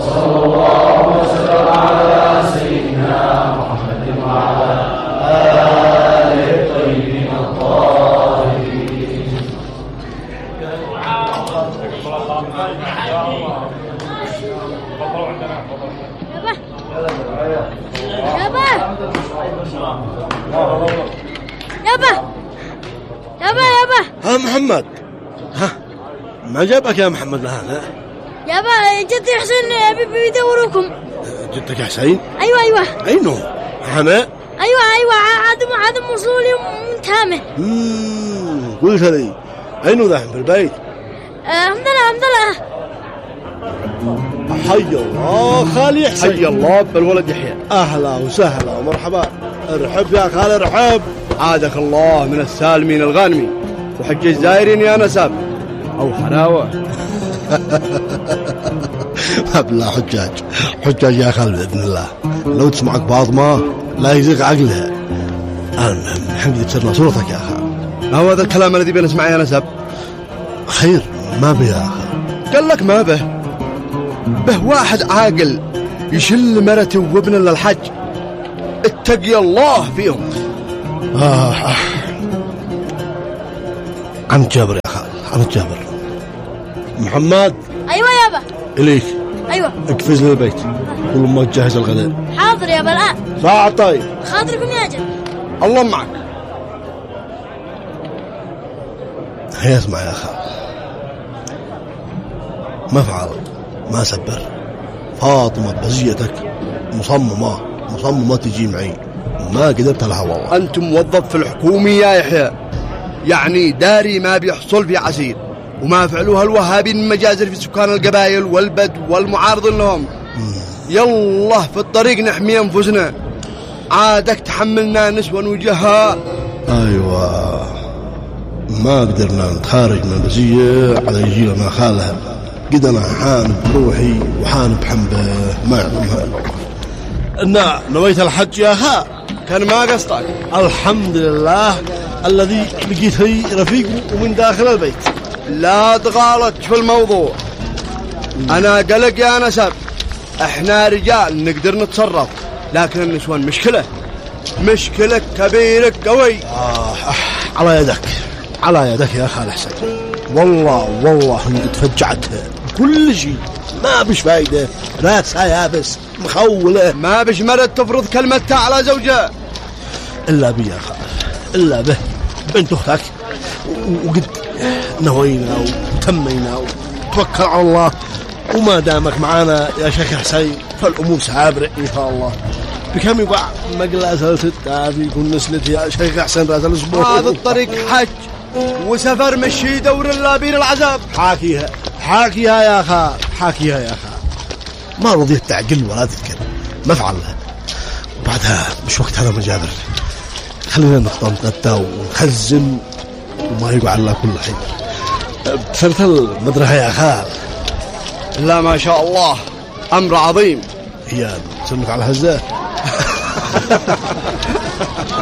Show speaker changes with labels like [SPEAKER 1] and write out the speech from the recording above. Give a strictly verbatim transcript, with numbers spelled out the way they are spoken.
[SPEAKER 1] صلى الله وسلم على سيدنا محمد وعلى آله الطيبين الطاهرين.
[SPEAKER 2] يابا يابا يابا يابا
[SPEAKER 3] ها محمد، ها ما جابك يا محمد لهذا؟
[SPEAKER 2] يابا جدي حسين بيدوروكم.
[SPEAKER 3] جدك حسين؟
[SPEAKER 2] ايوه ايوه
[SPEAKER 3] اينو حماء؟
[SPEAKER 2] ايوه ايوه عدم عدم وصولي من تامه.
[SPEAKER 3] امم قلت لي اينو ذا في البيت؟
[SPEAKER 2] الحمد لله الحمد لله.
[SPEAKER 3] حي الله خالي حسين.
[SPEAKER 4] حي الله بالولد يحيى.
[SPEAKER 3] اهلا وسهلا ومرحبا. ارحب يا خال ارحب.
[SPEAKER 4] عادك الله من السالمين الغانمين وحج الزايرين يا نساب او حلاوه.
[SPEAKER 3] ابلا حجاج حجاج يا خال باذن الله. لو تسمعك باطمه لا يزيغ عقلها. المهم الحين صرنا صورتك يا خال.
[SPEAKER 4] ما هو هذا الكلام الذي بنسمعه يا نساب؟
[SPEAKER 3] خير ما به يا خال.
[SPEAKER 4] قال لك ما به به واحد عاقل يشل مرته وابنه للحج. اتقي الله فيهم.
[SPEAKER 3] آه آه. عن جابر يا خال عن جابر. محمد.
[SPEAKER 2] ايوه يابا.
[SPEAKER 3] اليك.
[SPEAKER 2] ايوه
[SPEAKER 3] اقفز لي البيت كل ما تجهز الغداء.
[SPEAKER 2] حاضر يابا الان.
[SPEAKER 3] ساعة طيب.
[SPEAKER 2] خاطركم يا جد.
[SPEAKER 4] الله معك.
[SPEAKER 3] هيا اسمع يا خال، ما فعل ما سبر. فاطمة بزيتك مصممة مصممة تجي معي ما قدرت لها والله.
[SPEAKER 4] أنت موظف في الحكومة يا يحيى، يعني داري ما بيحصل في عسير وما فعلوها الوهابين من مجازر في سكان القبائل والبدو والمعارضين لهم. يلا في الطريق نحمي أنفسنا. عادك تحملنا نسوة وجهاء.
[SPEAKER 3] أيوة ما قدرنا نتخارج من بزية على يجي لنا خالها. قد أنا حانب بروحي وحانب حنبه ما يعلمها إلا الله. نويت الحج يا خال.
[SPEAKER 4] كان ما قصدك.
[SPEAKER 3] الحمد لله الذي لقيت لي رفيق ومن داخل البيت.
[SPEAKER 4] لا تغالط في الموضوع. أنا قلق يا نسب. احنا رجال نقدر نتصرف، لكن النسوان مشكلة مشكلة كبيرة قوي.
[SPEAKER 3] آه آه على يدك على يدك يا خال حسين. والله والله قد فجعتها كل شيء ما بش فايدة. راسها يابس مخولة.
[SPEAKER 4] ما بش مرد تفرض كلمتها على زوجها
[SPEAKER 3] إلا بي يا خال إلا به بنت أختك. وقد نوينا وتمينا وتوكل على الله. وما دامك معانا يا شيخ حسين فالأمور سابرة إن شاء الله. بكم يقع مقلة ستة يكون نسلت يا شيخ حسين راس الأسبوع.
[SPEAKER 4] هذا الطريق حج وسفر مشي دور اللابين العذاب.
[SPEAKER 3] حاكيها حاكيها يا خال حاكيها يا خال. ما رضيت تعقل ولا تذكر ما فعلها. وبعدها مش وقت هذا مجابر. خلينا نقطع نتغدى ونخزن وما يقع لنا كل حين. بصرت المدرسة يا خال.
[SPEAKER 4] لا ما شاء الله أمر عظيم.
[SPEAKER 3] هي تسلك على هزة.